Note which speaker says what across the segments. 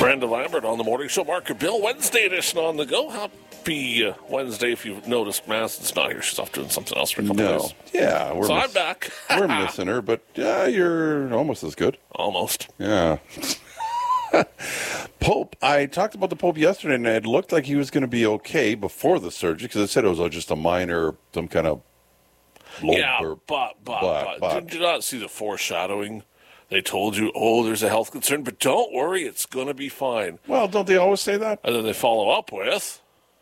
Speaker 1: Brandon Lambert on the morning show. Mark Bill, Wednesday edition on the go. Happy Wednesday. If you've noticed, Madison's not here. She's off doing something else for a couple days.
Speaker 2: Yeah,
Speaker 1: I'm back.
Speaker 2: We're missing her, but you're almost as good.
Speaker 1: Almost.
Speaker 2: Yeah. Pope, I talked about the Pope yesterday, and it looked like he was going to be okay before the surgery, because it said it was just a minor, some kind of lobe.
Speaker 1: Yeah, but did you not see the foreshadowing? They told you, there's a health concern, but don't worry, it's going to be fine.
Speaker 2: Well, don't they always say that?
Speaker 1: And then they follow up with,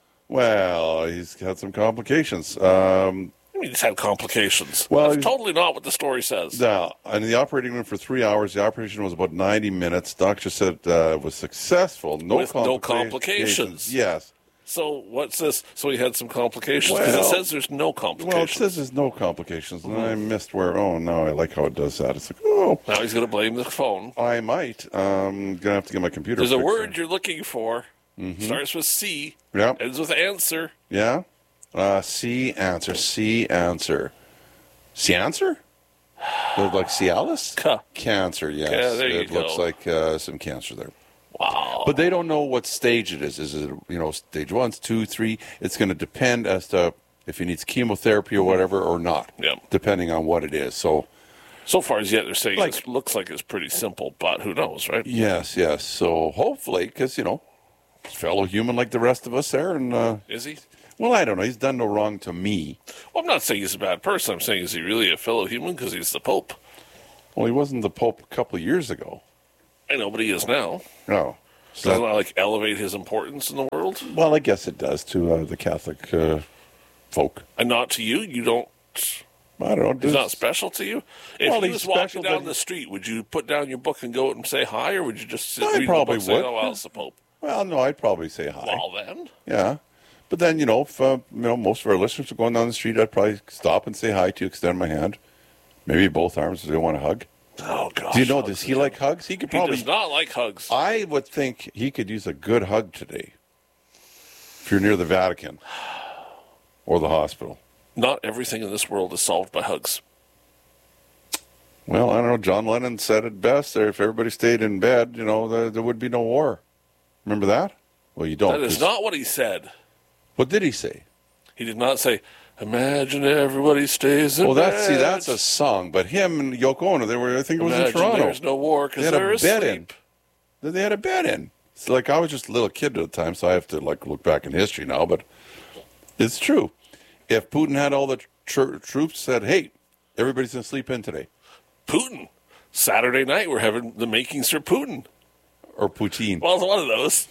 Speaker 2: well, he's had some complications.
Speaker 1: he's had complications.
Speaker 2: Well,
Speaker 1: that's totally not what the story says.
Speaker 2: Now, in the operating room for 3 hours, the operation was about 90 minutes. Doctor said it was successful. No complications. Yes.
Speaker 1: So what's this? So he had some complications? Because it says there's no complications.
Speaker 2: Well, it says there's no complications. And I missed where, no, I like how it does that. It's like,
Speaker 1: now he's going to blame the phone.
Speaker 2: I might. I'm going to have to get my computer
Speaker 1: There's
Speaker 2: fixed.
Speaker 1: a word you're looking for. Starts with C.
Speaker 2: Yeah.
Speaker 1: Ends with answer.
Speaker 2: Yeah. C answer. C answer. C answer? Look like Cialis? Cancer, yes.
Speaker 1: Yeah, there you
Speaker 2: it
Speaker 1: go.
Speaker 2: looks like some cancer there.
Speaker 1: Wow.
Speaker 2: But they don't know what stage it is. Is it, stage 1, 2, 3? It's going to depend as to if he needs chemotherapy or whatever or not, depending on what it is. So
Speaker 1: far as yet, they're saying it looks like it's pretty simple, but who knows, right?
Speaker 2: Yes. So hopefully, because, fellow human like the rest of us there. And
Speaker 1: is he?
Speaker 2: Well, I don't know. He's done no wrong to me.
Speaker 1: Well, I'm not saying he's a bad person. I'm saying, is he really a fellow human because he's the Pope?
Speaker 2: Well, he wasn't the Pope a couple of years ago.
Speaker 1: I know, but he is now.
Speaker 2: No.
Speaker 1: So doesn't that elevate his importance in the world?
Speaker 2: Well, I guess it does to the Catholic folk.
Speaker 1: And not to you? You don't...
Speaker 2: I don't know.
Speaker 1: He's not special to you? If he was walking down the street, would you put down your book and go out and say hi, or would you just sit read the book and say, it's the Pope?
Speaker 2: Well, no, I'd probably say hi.
Speaker 1: Well, then.
Speaker 2: Yeah. But then, if most of our listeners are going down the street, I'd probably stop and say hi to you, extend my hand. Maybe both arms if they want a hug.
Speaker 1: Oh, gosh.
Speaker 2: Do you know, does he like hugs? He
Speaker 1: does not like hugs.
Speaker 2: I would think he could use a good hug today. If you're near the Vatican or the hospital.
Speaker 1: Not everything in this world is solved by hugs.
Speaker 2: Well, I don't know. John Lennon said it best there. If everybody stayed in bed, there would be no war. Remember that? Well, you don't.
Speaker 1: That is not what he said.
Speaker 2: What did he say?
Speaker 1: He did not say, imagine everybody stays in bed.
Speaker 2: Well, that's a song. But him and Yoko Ono, I think it was in Toronto.
Speaker 1: There's no war because they're asleep.
Speaker 2: They had a bed in. It's like I was just a little kid at the time, so I have to look back in history now. But it's true. If Putin had all the troops said, hey, everybody's going to sleep in today.
Speaker 1: Putin. Saturday night, we're having the makings for Putin.
Speaker 2: Or Poutine.
Speaker 1: Well, it's one of those.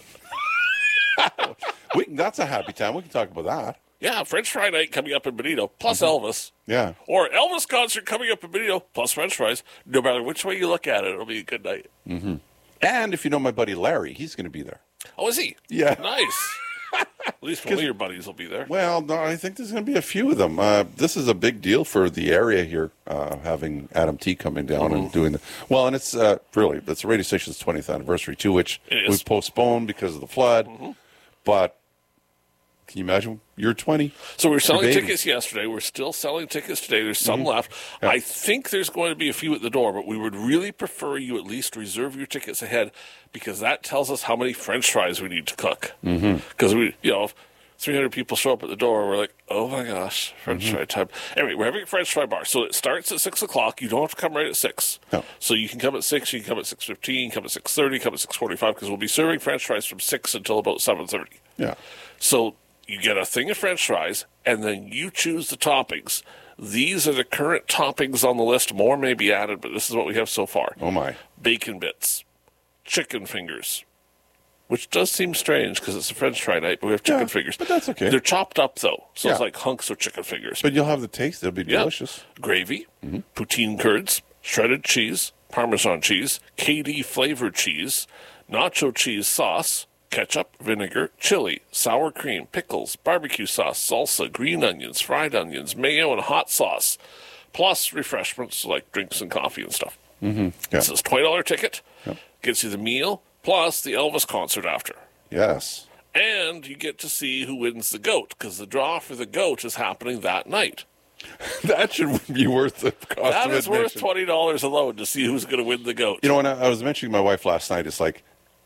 Speaker 2: That's a happy time. We can talk about that.
Speaker 1: Yeah, French fry night coming up in Benito, plus Elvis.
Speaker 2: Yeah.
Speaker 1: Or Elvis concert coming up in Benito, plus French fries. No matter which way you look at it, it'll be a good night.
Speaker 2: Mm-hmm. And if you know my buddy Larry, he's going to be there.
Speaker 1: Oh, is he?
Speaker 2: Yeah.
Speaker 1: Nice. At least one of your buddies will be there.
Speaker 2: Well, no, I think there's going to be a few of them. This is a big deal for the area here, having Adam T coming down and doing the... Well, and it's it's the radio station's 20th anniversary, too, which we postponed because of the flood. Mm-hmm. But can you imagine? You're 20.
Speaker 1: So we were selling tickets yesterday. We're still selling tickets today. There's some left. Yeah. I think there's going to be a few at the door, but we would really prefer you at least reserve your tickets ahead because that tells us how many French fries we need to cook. Because if 300 people show up at the door, we're like, oh my gosh, French fry time. Anyway, we're having a French fry bar. So it starts at 6 o'clock. You don't have to come right at 6. No. So you can come at 6, you can come at 6:15, come at 6:30, come at 6:45 because we'll be serving French fries from 6 until about 7:30.
Speaker 2: Yeah.
Speaker 1: So you get a thing of French fries, and then you choose the toppings. These are the current toppings on the list. More may be added, but this is what we have so far.
Speaker 2: Oh, my.
Speaker 1: Bacon bits, chicken fingers, which does seem strange because it's a French fry night, but we have chicken fingers.
Speaker 2: But that's okay.
Speaker 1: They're chopped up, though, so it's like hunks of chicken fingers.
Speaker 2: But you'll have the taste. It'll be delicious.
Speaker 1: Gravy, poutine curds, shredded cheese, Parmesan cheese, KD-flavored cheese, nacho cheese sauce, ketchup, vinegar, chili, sour cream, pickles, barbecue sauce, salsa, green onions, fried onions, mayo, and hot sauce, plus refreshments like drinks and coffee and stuff. This is a $20 ticket. Gets you the meal, plus the Elvis concert after.
Speaker 2: Yes.
Speaker 1: And you get to see who wins the goat, because the draw for the goat is happening that night.
Speaker 2: That should be worth the cost of admission.
Speaker 1: That is worth $20 alone to see who's going to win the goat.
Speaker 2: When I was mentioning to my wife last night, it's like,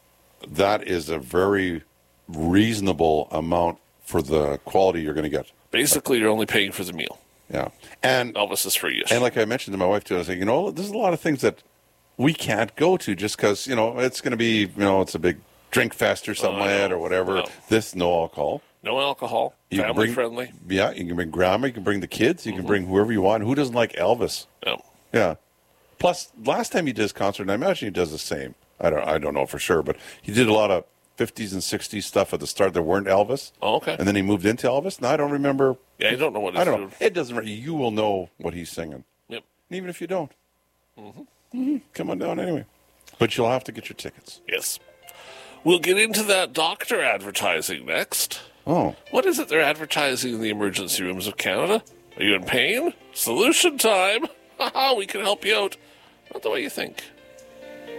Speaker 2: that is a very reasonable amount for the quality you're going to get.
Speaker 1: Basically, you're only paying for the meal.
Speaker 2: Yeah. And
Speaker 1: Elvis is free.
Speaker 2: And like I mentioned to my wife, too, I was like, there's a lot of things that we can't go to just because, it's going to be, it's a big drink fest or something like that or whatever.
Speaker 1: No.
Speaker 2: This, no alcohol.
Speaker 1: No alcohol. Family friendly.
Speaker 2: Yeah, you can bring grandma, you can bring the kids, you can bring whoever you want. Who doesn't like Elvis?
Speaker 1: No.
Speaker 2: Yeah. Plus, last time he did his concert, and I imagine he does the same. I don't know for sure, but he did a lot of 50s and 60s stuff at the start that weren't Elvis.
Speaker 1: Oh, okay.
Speaker 2: And then he moved into Elvis. Now, I don't remember.
Speaker 1: Yeah, I don't know what
Speaker 2: I don't know. It doesn't matter. You will know what he's singing.
Speaker 1: Yep.
Speaker 2: Even if you don't. Come on down anyway. But you'll have to get your tickets.
Speaker 1: Yes. We'll get into that doctor advertising next.
Speaker 2: Oh.
Speaker 1: What is it they're advertising in the emergency rooms of Canada? Are you in pain? Solution time. We can help you out. Not the way you think.